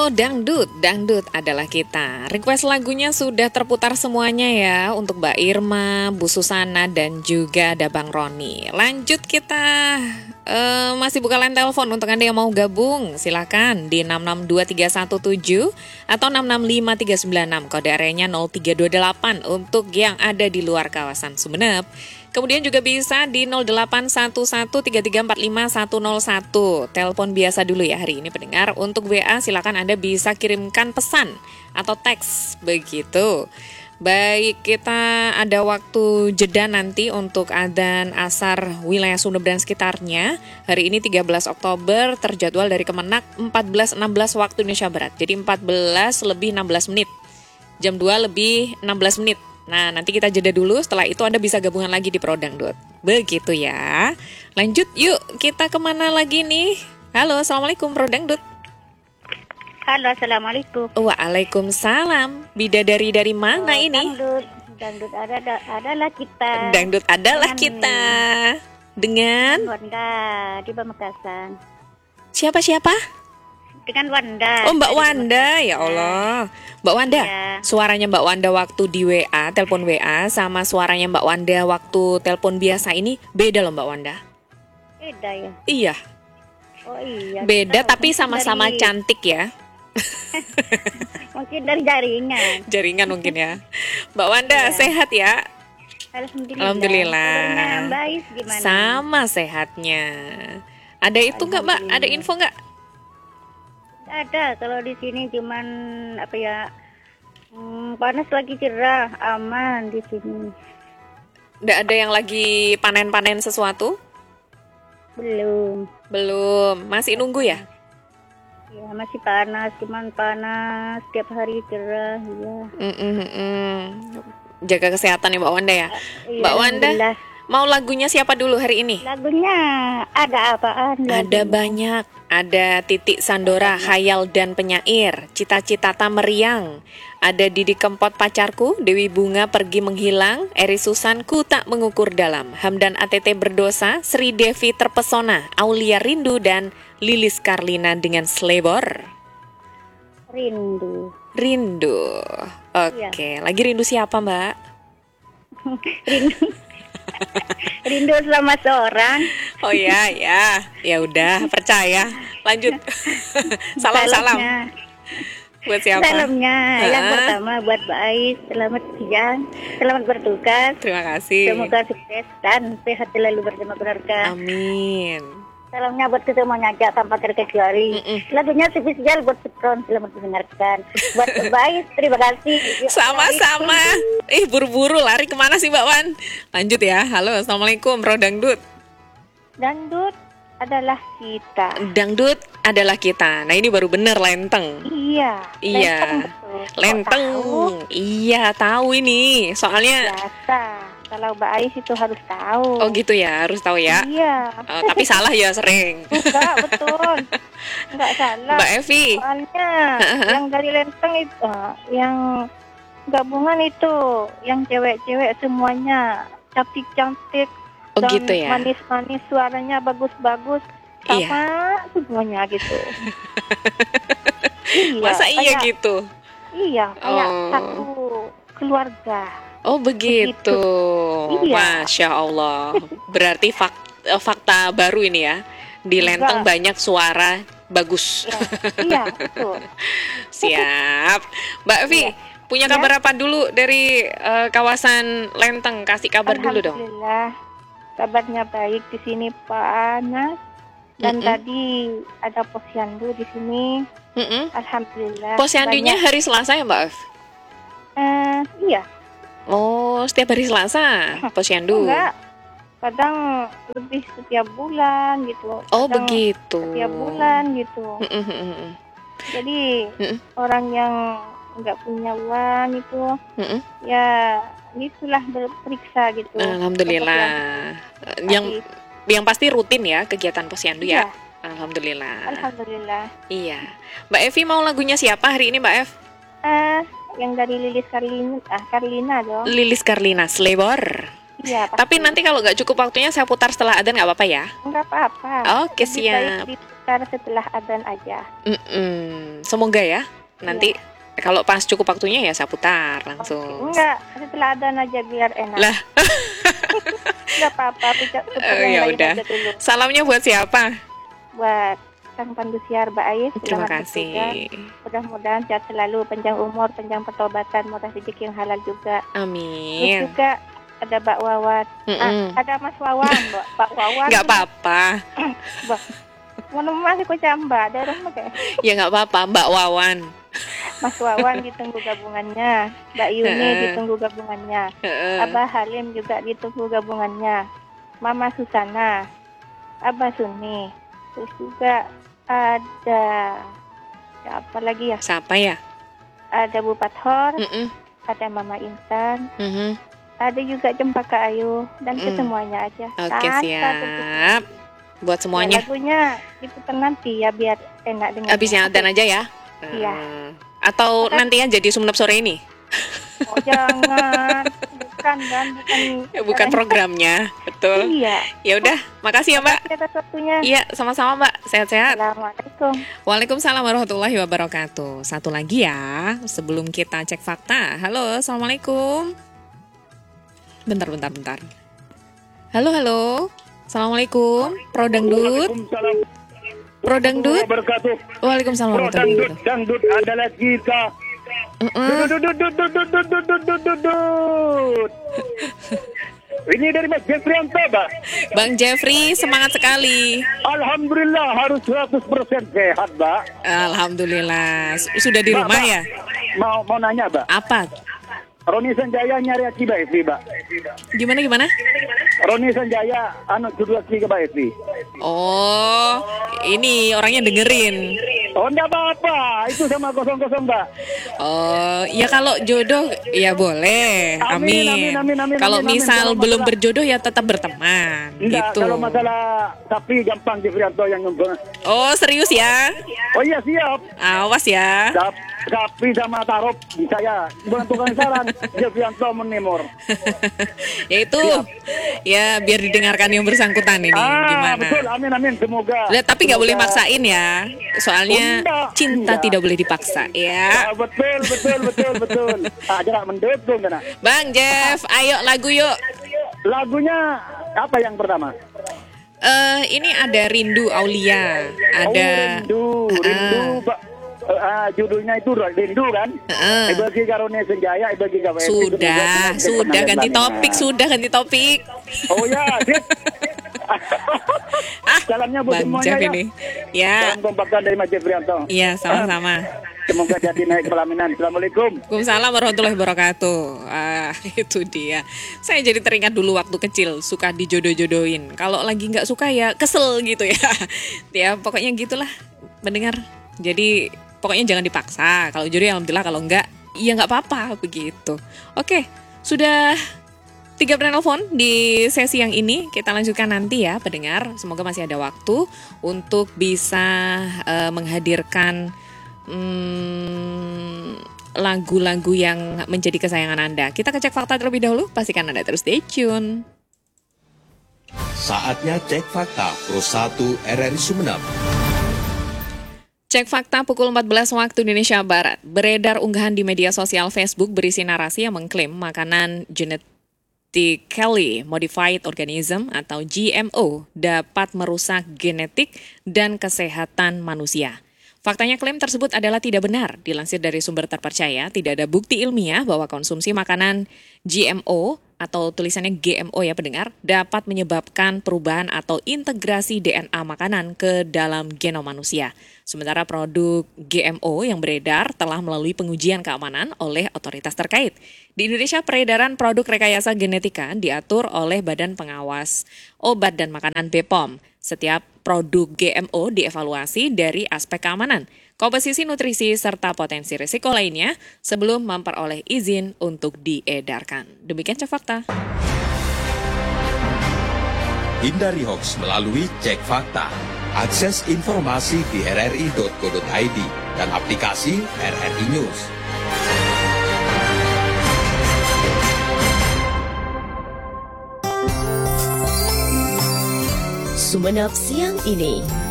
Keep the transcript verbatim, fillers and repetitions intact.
Pro Dangdut, Dangdut adalah kita. Request lagunya sudah terputar semuanya ya untuk Mbak Irma, Bu Susana, dan juga ada Bang Roni. Lanjut kita uh, masih buka line telepon untuk Anda yang mau gabung. Silakan di enam enam dua tiga satu tujuh atau enam enam lima tiga sembilan enam. Kode areanya nol tiga dua delapan untuk yang ada di luar kawasan Sumeneb. Kemudian juga bisa di nol delapan satu satu tiga tiga empat lima satu nol satu. Telepon biasa dulu ya hari ini pendengar. Untuk W A silakan Anda bisa kirimkan pesan atau teks begitu. Baik, kita ada waktu jeda nanti untuk adzan asar wilayah Sumeneb dan sekitarnya. Hari ini tiga belas Oktober terjadwal dari Kemenak empat belas enam belas waktu Indonesia Barat. Jadi empat belas lebih enam belas menit. Jam dua lebih enam belas menit. Nah, nanti kita jeda dulu, setelah itu Anda bisa gabungan lagi di Pro Dangdut. Begitu ya. Lanjut yuk, kita kemana lagi nih? Halo, Assalamualaikum Pro Dangdut. Halo, Assalamualaikum. Waalaikumsalam. Bidadari dari mana oh, ini? Dangdut, dangdut ada, ada, adalah kita. Dangdut adalah dengan kita. Dengan? Wanda, di Pamekasan. Siapa-siapa? Dengan Wanda. Oh, Mbak Wanda, ya Allah. Mbak Wanda, ya. Suaranya Mbak Wanda waktu di W A, telepon W A, sama suaranya Mbak Wanda waktu telepon biasa ini beda loh Mbak Wanda. Beda ya? Iya. Oh iya. Beda tahu. Tapi sama-sama dari... cantik ya. Mungkin dari jaringan. Jaringan mungkin ya. Mbak Wanda, ya. Sehat ya? Alhamdulillah. Alhamdulillah. Baik, gimana? Sama sehatnya. Ada itu nggak Mbak? Ada info nggak? Ada, kalau di sini cuman apa ya, hmm, panas lagi cerah, aman di sini. Nggak ada yang lagi panen-panen sesuatu? Belum. Belum, masih nunggu ya? Ya masih panas, cuman panas setiap hari cerah ya. Mm-mm-mm. Jaga kesehatan ya Mbak Wanda ya. Iya, Mbak Wanda, mau lagunya siapa dulu hari ini? Lagunya ada apaan? Lagunya? Ada banyak. Ada Titik Sandora, Hayal dan Penyair, Cita-cita Tak Meriang. Ada Didi Kempot Pacarku, Dewi Bunga Pergi Menghilang, Eri Susan Ku Tak Mengukur Dalam, Hamdan A T T Berdosa, Sri Devi Terpesona, Aulia Rindu, dan Lilis Karlina dengan Slebor. Rindu. Rindu. Oke, ya. Lagi rindu siapa Mbak? Rindu. Rindu sama seorang. Oh ya, ya, ya udah percaya. Lanjut. Salam-salam. Buat siapa? Salamnya uh-huh. Yang pertama buat Mbak Ais. Selamat siang, selamat bertugas. Terima kasih. Semoga sukses dan sehat selalu bersama keluarga. Amin. Salamnya buat kesemuanya aja tanpa terkecuali. Lagunya spesial buat Petron, selamat mendengarkan. Buat Mbak Ais, terima kasih. Sama-sama. Ih, buru-buru lari kemana sih Mbak Wan? Lanjut ya. Halo, Assalamualaikum Pro Dangdut. Dangdut adalah kita. Dangdut adalah kita. Nah ini baru bener lenteng. Iya. Iya. Lenteng. lenteng. Iya, tahu ini. Soalnya. Biasa. Kalau Mbak Ais itu harus tahu. Oh gitu ya, harus tahu ya. Iya. Oh, tapi salah ya sering. Enggak, betul. Enggak salah. Mbak Evi. Soalnya yang dari lenteng itu, uh, yang gabungan itu, yang cewek-cewek semuanya cantik-cantik. Oh dan gitu ya. Manis-manis, suaranya bagus-bagus. Sama iya. Semuanya gitu. Iya, Masa iya kayak, gitu? Iya, kayak oh. satu keluarga. Oh begitu, begitu. Iya. Masya Allah. Berarti fakta, fakta baru ini ya. Di Lenteng Enggak. Banyak suara bagus. Ya. Iya, betul. Siap. Mbak Vi, ya. Punya kabar ya. Apa dulu dari uh, kawasan Lenteng? Kasih kabar dulu dong. Alhamdulillah, kabarnya baik di sini panas. Dan mm-mm. tadi ada posyandu di sini. Mm-mm. Alhamdulillah. Posyandunya hari Selasa ya Mbak? Uh, iya. Oh, setiap hari Selasa posyandu? Enggak, kadang lebih setiap bulan gitu. Oh begitu. Setiap bulan gitu. Mm-mm. Jadi Mm-mm. orang yang nggak punya uang itu, Mm-mm. ya itulah berperiksa gitu. Alhamdulillah. Yang yang pasti rutin ya kegiatan posyandu ya. Iya. Alhamdulillah. Alhamdulillah. Iya. Mbak Evi mau lagunya siapa hari ini Mbak Ev? Eh. Uh, Yang dari Lilis Karlina, ah Karlina dong. Lilis Karlina, Slebor. Iya, pasti. Tapi nanti kalau nggak cukup waktunya saya putar setelah adzan nggak apa-apa ya? Nggak apa-apa. Oke, siap. Diputar setelah adzan aja. Mm-mm. Semoga ya. Nanti iya. Kalau pas cukup waktunya ya saya putar langsung. Enggak, setelah adzan aja biar enak. Lah. Nggak apa-apa, putar oh, ya udah. Salamnya buat siapa? Buat Kang Pandusiar Mbak Ais. Terima kasih. Mudah-mudahan sehat selalu, panjang umur, panjang pertobatan, murah rezeki yang halal juga. Amin. Terus juga ada Mbak Wawan. Ah, ada Mas Wawan, Mbak. Mbak Wawan. Nggak apa-apa. Mbak. Mana masih kok Mbak, ada rumah kayak. Ya nggak apa-apa, Mbak Wawan. Mas Wawan ditunggu gabungannya, Mbak Yuni ditunggu gabungannya, Abah Halim juga ditunggu gabungannya, Mama Susana, Abah Suni, terus juga ada siapa lagi ya? Siapa ya? Ada Bu Pathor, Mm-mm. ada Mama Intan, mm-hmm. ada juga Cempaka Ayu dan mm. kesemuanya aja. Oke, siap. Buat semuanya. Ya, lagunya diputar nanti ya biar enak dengar. Abisnya adzan aja ya. Iya. Hmm. Atau Maka... nanti aja di Sumenep sore ini. Oh jangan, bukan kan, bukan. Bukan programnya, betul. Iya. Ya udah, makasih ya Mbak. Makasih atas waktunya. Iya, sama-sama Mbak. Sehat-sehat. Assalamualaikum. Waalaikumsalam warahmatullahi wabarakatuh. Satu lagi ya, sebelum kita cek fakta. Halo, assalamualaikum. Bentar, bentar, bentar. Halo, halo. Assalamualaikum. Pro Dangdut. Pro Dangdut. Waalaikumsalam warahmatullahi wabarakatuh. Dangdut adalah kita. Ini dari Mas Jeffrey Antaba. Bang Jeffrey, semangat sekali. Alhamdulillah, harus seratus persen sehat, Mbak. Alhamdulillah. Sudah di rumah ya? Mau mau nanya, Mbak. Apa? Roni Sanjaya nyari aki Mbak Evi, Mbak. Gimana gimana? Roni Sanjaya anu judul aki ke Mbak Evi. Oh, ini orangnya dengerin. Oh, enggak apa-apa. Itu sama kosong-kosong, Mbak. Oh, ya kalau jodoh ya boleh. Amin. Amin, amin, amin, amin kalau amin, misal amin. belum berjodoh ya tetap berteman. Enggak, gitu. Kalau masalah tapi gampang Jeffrianto yang nyumbang. Oh, serius ya? Oh iya, siap. Awas ya. Tapi sama Tarop bisa ya. Bentukan saran Jeffrianto menimur. Ya itu. Ya biar didengarkan yang bersangkutan ini. Ah, gimana? Betul, amin amin semoga. Lihat, tapi nggak boleh maksain ya. Soalnya enggak, cinta enggak. tidak boleh dipaksa ya. Ah, betul betul betul betul. Aja mendukung kena. Bang Jeff, ayo lagu yuk. Lagunya apa yang pertama? Eh uh, ini ada Rindu Aulia. Ada oh, Rindu, Rindu, Pak. Uh, uh, judulnya itu Rindu kan? Uh. Ibagi Karone Senjaya, Ibagi Gawe. Sudah, sudah ganti topik, sudah ganti topik. Oh ya, sip. ah, Jalannya buat semuanya ya. Ini. Ya. Salam kompakan dari Mas Jeffrianto. Iya, sama-sama. Semoga jadi naik pelaminan. Assalamualaikum. Waalaikumsalam warahmatullahi wabarakatuh. Ah, itu dia. Saya jadi teringat dulu waktu kecil suka dijodoh-jodohin. Kalau lagi nggak suka ya kesel gitu ya. Ya pokoknya gitulah mendengar. Jadi pokoknya jangan dipaksa. Kalau jodoh ya alhamdulillah, kalau enggak ya nggak apa-apa begitu. Oke, sudah tiga penelpon di sesi yang ini. Kita lanjutkan nanti ya pendengar. Semoga masih ada waktu untuk bisa uh, menghadirkan hmm, lagu-lagu yang menjadi kesayangan Anda. Kita ke cek fakta terlebih dahulu. Pastikan Anda terus stay tune. Saatnya cek fakta Pro satu R R I Sumenep. Cek fakta pukul empat belas waktu Indonesia Barat. Beredar unggahan di media sosial Facebook berisi narasi yang mengklaim makanan genetically modified organism atau G M O dapat merusak genetik dan kesehatan manusia. Faktanya klaim tersebut adalah tidak benar. Dilansir dari sumber terpercaya, tidak ada bukti ilmiah bahwa konsumsi makanan G M O atau tulisannya G M O ya pendengar, dapat menyebabkan perubahan atau integrasi D N A makanan ke dalam genom manusia. Sementara produk G M O yang beredar telah melalui pengujian keamanan oleh otoritas terkait. Di Indonesia, peredaran produk rekayasa genetika diatur oleh Badan Pengawas Obat dan Makanan B P O M. Setiap produk G M O dievaluasi dari aspek keamanan, komposisi nutrisi, serta potensi risiko lainnya sebelum memperoleh izin untuk diedarkan. Demikian Cek Fakta. Hindari hoax melalui Cek Fakta. Akses informasi di r r i dot co dot i d dan aplikasi R R I News. Sumeneb siang ini.